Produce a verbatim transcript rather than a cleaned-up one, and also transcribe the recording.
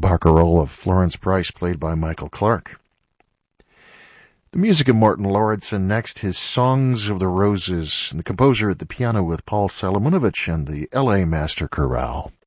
barcarolle of Florence Price, played by Michael Clark. The music of Martin Lauritsen. Next, his Songs of the Roses, and the composer at the piano with Paul Salomonovich and the L A Master Chorale.